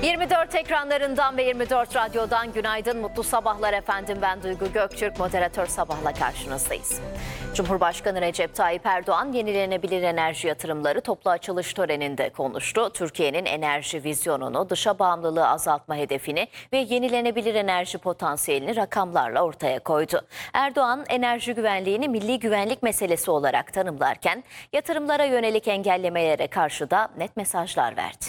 24 ekranlarından ve 24 radyodan günaydın, mutlu sabahlar efendim. Ben Duygu Göktürk, moderatör Sabah'la karşınızdayız. Cumhurbaşkanı Recep Tayyip Erdoğan yenilenebilir enerji yatırımları toplu açılış töreninde konuştu. Türkiye'nin enerji vizyonunu, dışa bağımlılığı azaltma hedefini ve yenilenebilir enerji potansiyelini rakamlarla ortaya koydu. Erdoğan enerji güvenliğini milli güvenlik meselesi olarak tanımlarken yatırımlara yönelik engellemelere karşı da net mesajlar verdi.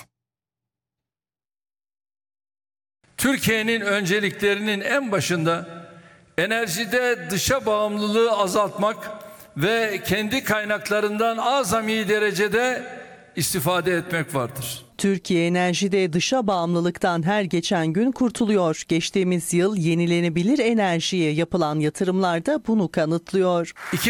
Türkiye'nin önceliklerinin en başında enerjide dışa bağımlılığı azaltmak ve kendi kaynaklarından azami derecede istifade etmek vardır. Türkiye enerjide dışa bağımlılıktan her geçen gün kurtuluyor. Geçtiğimiz yıl yenilenebilir enerjiye yapılan yatırımlar da bunu kanıtlıyor.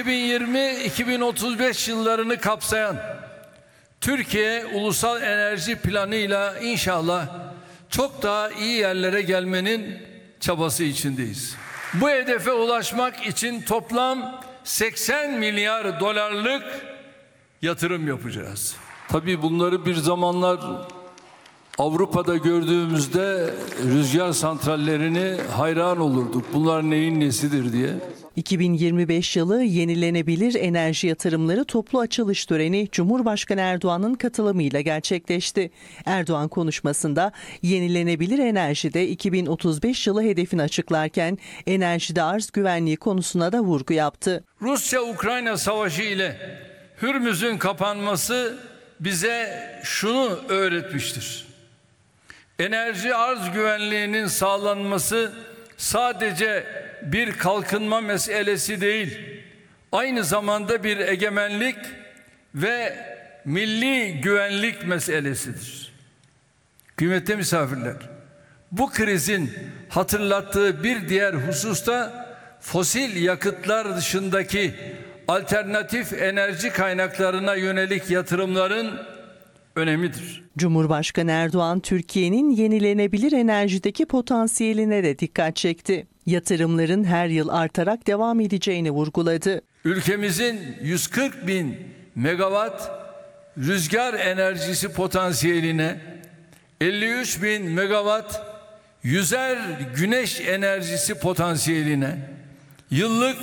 2020-2035 yıllarını kapsayan Türkiye Ulusal Enerji Planı'yla inşallah çok daha iyi yerlere gelmenin çabası içindeyiz. Bu hedefe ulaşmak için toplam 80 milyar dolarlık yatırım yapacağız. Tabii bunları bir zamanlar Avrupa'da gördüğümüzde rüzgar santrallerini hayran olurduk. Bunlar neyin nesidir diye. 2025 yılı yenilenebilir enerji yatırımları toplu açılış töreni Cumhurbaşkanı Erdoğan'ın katılımıyla gerçekleşti. Erdoğan konuşmasında yenilenebilir enerjide 2035 yılı hedefini açıklarken enerjide arz güvenliği konusuna da vurgu yaptı. Rusya-Ukrayna savaşı ile Hürmüz'ün kapanması bize şunu öğretmiştir. Enerji arz güvenliğinin sağlanması sadece bir kalkınma meselesi değil, aynı zamanda bir egemenlik ve milli güvenlik meselesidir. Kıymetli misafirler, bu krizin hatırlattığı bir diğer hususta fosil yakıtlar dışındaki alternatif enerji kaynaklarına yönelik yatırımların önemidir. Cumhurbaşkanı Erdoğan, Türkiye'nin yenilenebilir enerjideki potansiyeline de dikkat çekti. Yatırımların her yıl artarak devam edeceğini vurguladı. Ülkemizin 140 bin megawatt rüzgar enerjisi potansiyeline, 53 bin megawatt yüzer güneş enerjisi potansiyeline, yıllık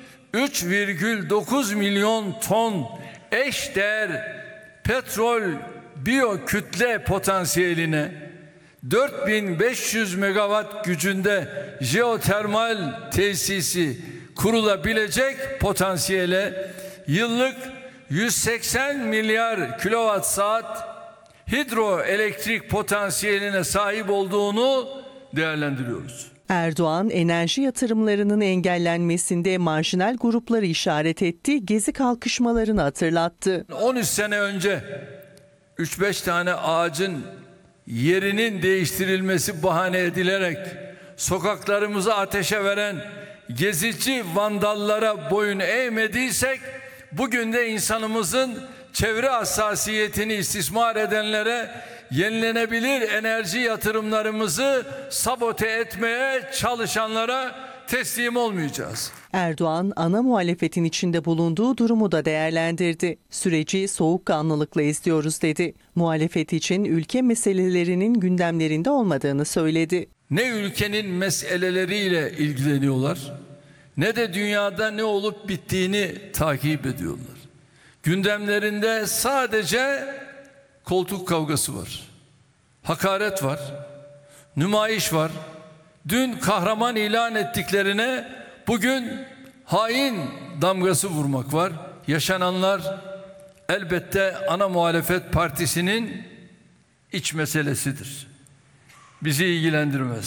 3,9 milyon ton eşdeğer petrol biyokütle potansiyeline, 4500 megawatt gücünde jeotermal tesisi kurulabilecek potansiyele, yıllık 180 milyar kilowatt saat hidroelektrik potansiyeline sahip olduğunu değerlendiriyoruz. Erdoğan, enerji yatırımlarının engellenmesinde marjinal grupları işaret etti, gezi kalkışmalarını hatırlattı. 13 sene önce 3-5 tane ağacın yerinin değiştirilmesi bahane edilerek sokaklarımızı ateşe veren gezici vandallara boyun eğmediysek, bugün de insanımızın çevre hassasiyetini istismar edenlere yenilenebilir enerji yatırımlarımızı sabote etmeye çalışanlara teslim olmayacağız. Erdoğan, ana muhalefetin içinde bulunduğu durumu da değerlendirdi. Süreci soğukkanlılıkla izliyoruz dedi. Muhalefet için ülke meselelerinin gündemlerinde olmadığını söyledi. Ne ülkenin meseleleriyle ilgileniyorlar, ne de dünyada ne olup bittiğini takip ediyorlar. Gündemlerinde sadece koltuk kavgası var, hakaret var, nümayiş var. Dün kahraman ilan ettiklerine bugün hain damgası vurmak var. Yaşananlar elbette ana muhalefet partisinin iç meselesidir. Bizi ilgilendirmez.